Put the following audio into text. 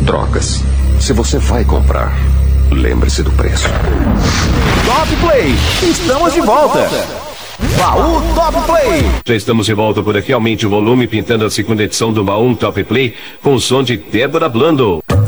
Drogas. Se você vai comprar, lembre-se do preço. Top Play, estamos de volta. Baú Top Play. Já estamos de volta por aqui. Aumente o volume, pintando a segunda edição do Baú Top Play com o som de Débora Blando.